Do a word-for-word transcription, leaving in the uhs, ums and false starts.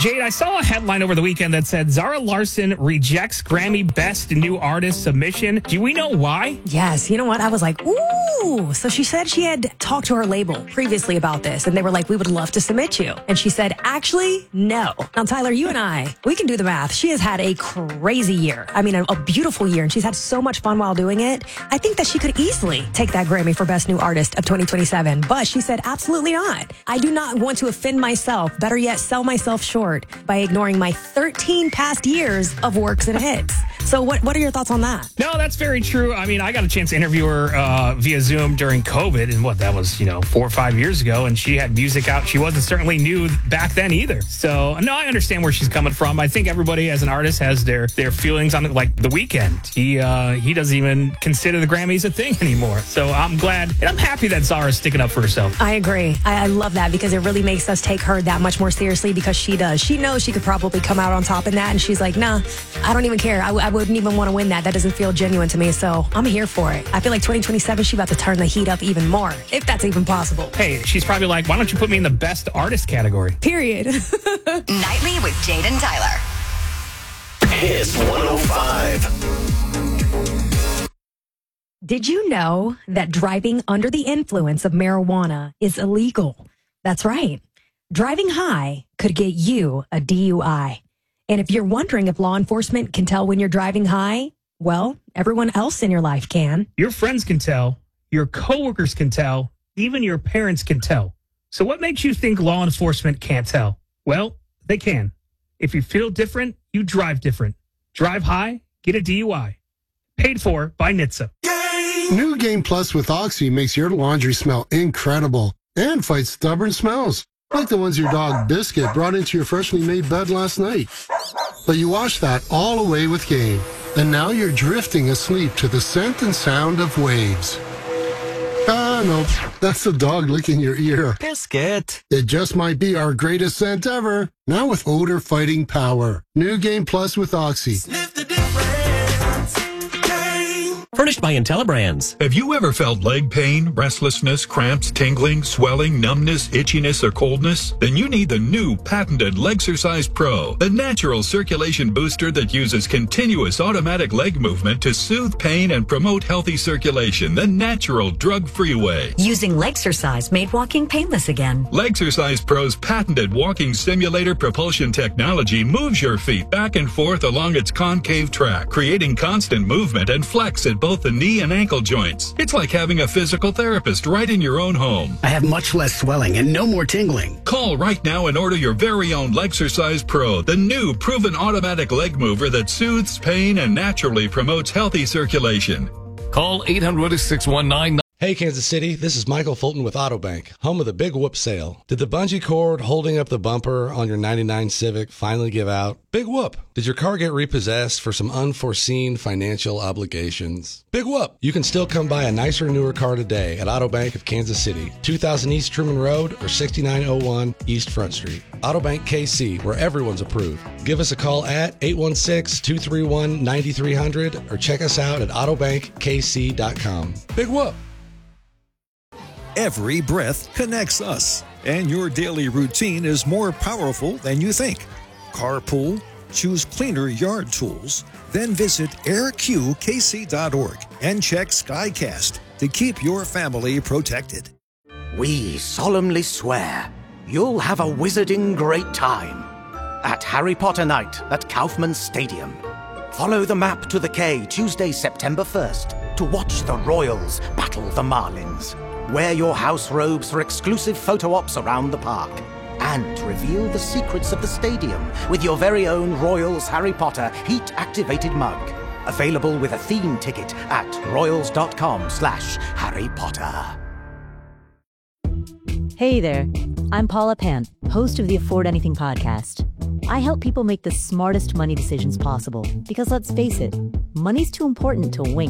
Jade, I saw a headline over the weekend that said Zara Larsson rejects Grammy Best New Artist submission. Do we know why? Yes. You know what? I was like, ooh. So she said she had talked to her label previously about this, and they were like, we would love to submit you. And she said, actually, no. Now, Tyler, you and I, we can do the math. She has had a crazy year. I mean, a, a beautiful year, and she's had so much fun while doing it. I think that she could easily take that Grammy for Best New Artist of twenty twenty-seven. But she said, absolutely not. I do not want to offend myself, better yet, sell myself short by ignoring my thirteen past years of works and hits. So what, what are your thoughts on that? No, that's very true. I mean, I got a chance to interview her uh, via Zoom during COVID, and what, that was, you know, four or five years ago, and she had music out. She wasn't certainly new back then either. So, no, I understand where she's coming from. I think everybody as an artist has their, their feelings on it, like The Weeknd. He, uh, he doesn't even consider the Grammys a thing anymore. So I'm glad, and I'm happy that Zara's sticking up for herself. I agree. I, I love that because it really makes us take her that much more seriously because she does. She knows she could probably come out on top in that, and she's like, nah, I don't even care. I, I wouldn't even want to win that. That doesn't feel genuine to me, so I'm here for it. I feel like twenty twenty-seven, she's about to turn the heat up even more, if that's even possible. Hey, she's probably like, why don't you put me in the best artist category? Period. Nightly with Jade and Tyler. Hits one oh five. Did you know that driving under the influence of marijuana is illegal? That's right. Driving high could get you a D U I. And if you're wondering if law enforcement can tell when you're driving high, well, everyone else in your life can. Your friends can tell, your coworkers can tell, even your parents can tell. So what makes you think law enforcement can't tell? Well, they can. If you feel different, you drive different. Drive high, get a D U I. Paid for by N H T S A. New Game Plus with Oxy makes your laundry smell incredible and fights stubborn smells, like the ones your dog Biscuit brought into your freshly made bed last night. But you washed that all away with Game, and now you're drifting asleep to the scent and sound of waves. Ah, no, that's the dog licking your ear. Biscuit. It just might be our greatest scent ever, now with odor-fighting power. New Game Plus with Oxy. Sniff the difference. Furnished by IntelliBrands. Have you ever felt leg pain, restlessness, cramps, tingling, swelling, numbness, itchiness, or coldness? Then you need the new patented Legsercise Pro, the natural circulation booster that uses continuous automatic leg movement to soothe pain and promote healthy circulation the natural, drug-free way. Using Legsercise made walking painless again. Legsercise Pro's patented walking simulator propulsion technology moves your feet back and forth along its concave track, creating constant movement and flex at both the knee and ankle joints. It's like having a physical therapist right in your own home. I have much less swelling and no more tingling. Call right now and order your very own Legsercise Pro, the new proven automatic leg mover that soothes pain and naturally promotes healthy circulation. Call eight hundred, six one nine. Hey, Kansas City, this is Michael Fulton with Autobank, home of the Big Whoop sale. Did the bungee cord holding up the bumper on your ninety-nine Civic finally give out? Big whoop. Did your car get repossessed for some unforeseen financial obligations? Big whoop. You can still come buy a nicer, newer car today at Autobank of Kansas City, two thousand East Truman Road or sixty-nine oh one East Front Street. Autobank K C, where everyone's approved. Give us a call at eight one six, two three one, nine three hundred or check us out at autobank k c dot com. Big whoop. Every breath connects us, and your daily routine is more powerful than you think. Carpool, choose cleaner yard tools, then visit air q k c dot org and check Skycast to keep your family protected. We solemnly swear you'll have a wizarding great time at Harry Potter Night at Kaufman Stadium. Follow the map to the K Tuesday, September first to watch the Royals battle the Marlins. Wear your house robes for exclusive photo ops around the park. And reveal the secrets of the stadium with your very own Royals Harry Potter heat-activated mug. Available with a theme ticket at royals.com slash Harry Potter. Hey there, I'm Paula Pant, host of the Afford Anything podcast. I help people make the smartest money decisions possible because let's face it, money's too important to wing.